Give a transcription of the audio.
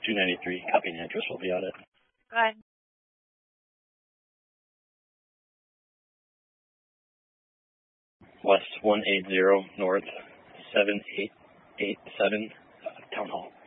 293, copy and address will be on it. Go ahead. West 180 North 7887 Town Hall.